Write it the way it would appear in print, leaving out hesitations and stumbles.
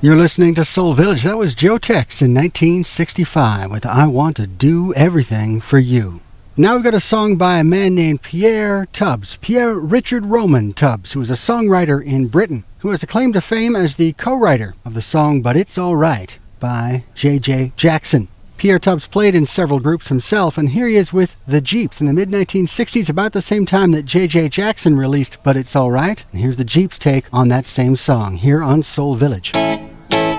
You're listening to Soul Village. That was Joe Tex in 1965 with I Want to Do Everything for You. Now we've got a song by a man named Pierre Tubbs, Pierre Richard Roman Tubbs, who was a songwriter in Britain, who has a claim to fame as the co-writer of the song But It's All Right by J.J. Jackson. Pierre Tubbs played in several groups himself, and here he is with the Jeeps in the mid-1960s, about the same time that J.J. Jackson released But It's All Right. And here's the Jeeps' take on that same song here on Soul Village.